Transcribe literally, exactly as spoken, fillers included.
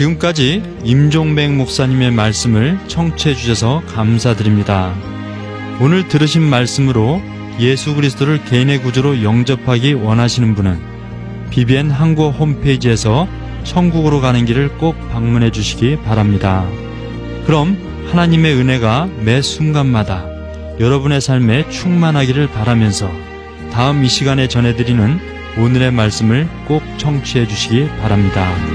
지금까지 임종백 목사님의 말씀을 청취해 주셔서 감사드립니다. 오늘 들으신 말씀으로 예수 그리스도를 개인의 구주로 영접하기 원하시는 분은 비비엔 한국어 홈페이지에서 천국으로 가는 길을 꼭 방문해 주시기 바랍니다. 그럼 하나님의 은혜가 매 순간마다 여러분의 삶에 충만하기를 바라면서 다음 이 시간에 전해드리는 오늘의 말씀을 꼭 청취해 주시기 바랍니다.